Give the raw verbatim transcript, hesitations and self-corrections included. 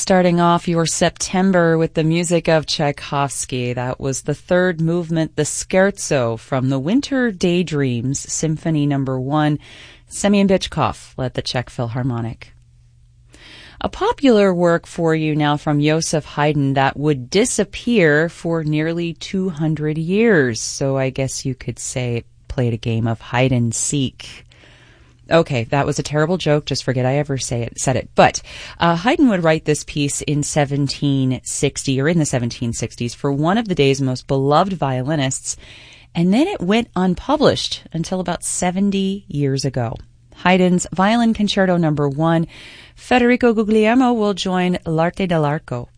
starting off your September with the music of Tchaikovsky. That was the third movement, the Scherzo from the Winter Daydreams, Symphony Number One. Semyon Bychkov led the Czech Philharmonic. A popular work for you now from Joseph Haydn that would disappear for nearly two hundred years. So I guess you could say it played a game of hide and seek. Okay, that was a terrible joke. Just forget I ever say it, said it. But uh, Haydn would write this piece in seventeen sixty, or in the seventeen sixties, for one of the day's most beloved violinists, and then it went unpublished until about seventy years ago. Haydn's Violin Concerto Number One. Federico Guglielmo will join L'Arte dell'Arco.